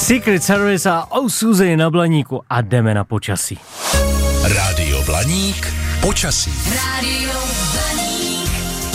Secret Service a Suzy na Blaníku a jdeme na počasí. Rádio Blaník, počasí. Rádio Blaník.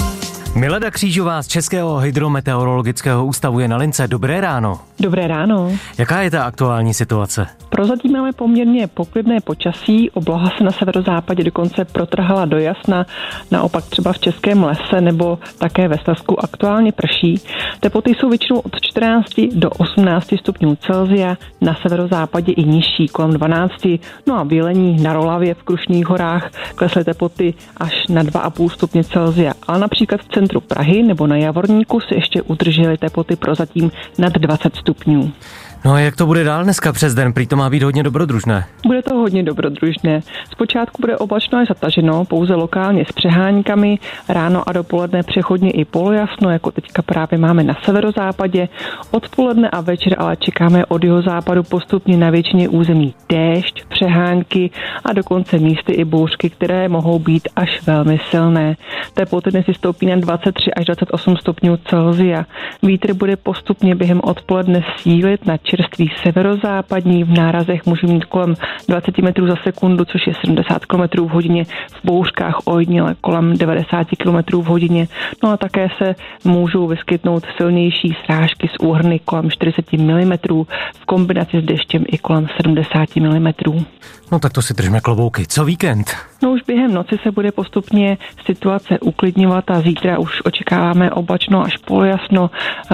Milada Křížová z Českého hydrometeorologického ústavu je na lince. Dobré ráno. Dobré ráno. Jaká je ta aktuální situace? Prozatím máme poměrně poklidné počasí, obloha se na severozápadě dokonce protrhala do jasna, naopak třeba v Českém lese nebo také ve Slezsku aktuálně prší. Teploty jsou většinou od 14 do 18 stupňů Celsia, na severozápadě i nižší, kolem 12, no a v Jelení na Rolavě v Krušných horách klesly teploty až na 2,5 stupně Celsia, ale například v centru Prahy nebo na Javorníku se ještě udržely teploty prozatím nad 20 stupňů. No a jak to bude dál dneska přes den? Prý to má být hodně dobrodružné. Bude to hodně dobrodružné. Zpočátku bude oblačno až zataženo, pouze lokálně s přeháňkami, ráno a dopoledne přechodně i polojasno, jako teďka právě máme na severozápadě. Odpoledne a večer ale čekáme od jihozápadu postupně na většině území déšť, přehánky a dokonce místy i bouřky, které mohou být až velmi silné. Teploty dnes stoupí na 23 až 28 stupňů Celsia. Vítr bude postupně během odpoledne sílit na čerstvý severozápadní, v nárazech může mít kolem 20 metrů za sekundu, což je 70 km v hodině, v bouřkách ojediněle kolem 90 km v hodině. No a také se můžou vyskytnout silnější srážky s úhrny kolem 40 mm, v kombinaci s deštěm i kolem 70 mm. No tak to si držme klobouky. Co víkend? No už během noci se bude postupně situace uklidňovat a zítra už očekáváme oblačno až polojasno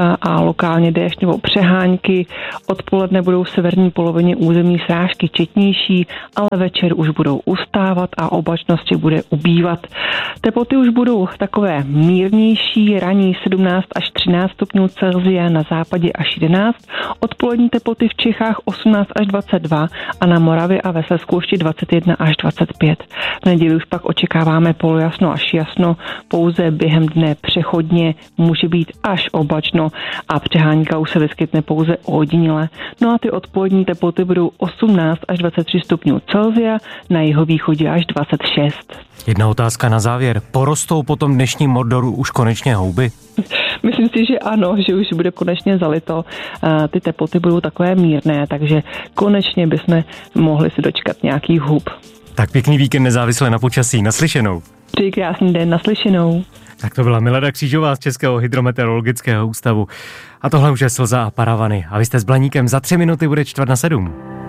a lokálně déšť nebo přehánky. Odpoledne budou v severní polovině území srážky četnější, ale večer už budou ustávat a oblačnosti bude ubývat. Teploty už budou takové mírnější, ranní 17 až 13 stupňů Celsia, na západě až 11, odpolední teploty v Čechách 18 až 22 a na Moravě a ve Slezsku ještě 21 až 25. V neděli už pak očekáváme polojasno až jasno, pouze během dne přechodně může být až oblačno a přehánka už se vyskytne pouze ojediněle. No a ty odpolední teploty budou 18 až 23 stupňů Celsia, na jihovýchodě až 26. Jedna otázka na závěr. Porostou po tom dnešním Mordoru už konečně houby? Myslím si, že ano, že už bude konečně zalito. Ty teploty budou takové mírné, takže konečně bychom mohli si dočkat nějakých hub. Tak pěkný víkend nezávisle na počasí. Naslyšenou. Přeji krásný den, naslyšenou. Tak to byla Milada Křížová z Českého hydrometeorologického ústavu. A tohle už je Slza a paravany. A vy jste s Blaníkem, za 3 minuty bude 6:45.